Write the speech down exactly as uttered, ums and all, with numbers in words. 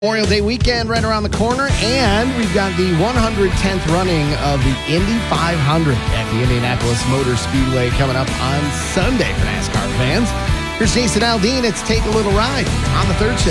Memorial Day weekend right around the corner, and we've got the one hundred tenth running of the Indy five hundred at the Indianapolis Motor Speedway coming up on Sunday for NASCAR fans. Here's Jason Aldean. It's Take a Little Ride on the third shift.